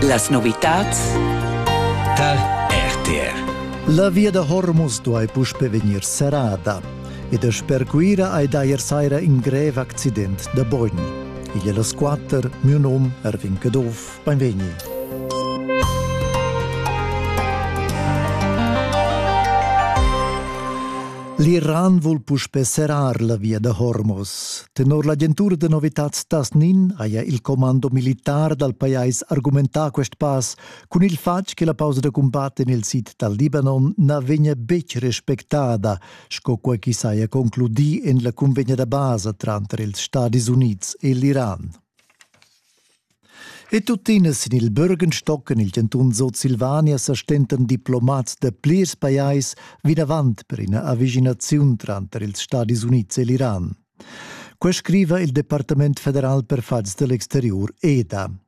Las novitats da RTR. La via de Hormuz duai puspe venir serada e da spercuira ai daier saira in greve accident da bogn. Iglia la squatter, mio nom, Erwin Cadov, benvegni. L'Iran vul puspe serar la via de Hormuz. Tenor l'agentura de novitats Tasnin aia il comando militar dal pais argumentar quest pas con il fatg che la pausa de combatte nel sit dal Libanon na vegna bec respectada, sco quei chi saia concludi en la convegna da base tra els Stati Units e l'Iran. E tuttinas in il Bürgenstock in il cantun Sud Silvania s'astentan diplomats de plirs pajais vinavant per una avvicinazione tra els Stati Units e l'Iran. Qua scriva il Departament Federal per Fats dell'Exterior, EDA.